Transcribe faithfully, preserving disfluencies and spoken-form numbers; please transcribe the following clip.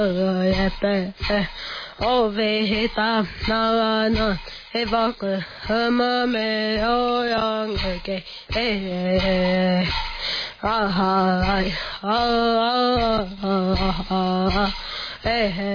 Ovehita nana evaku hamame oyang ke eh ah ah ah ah eh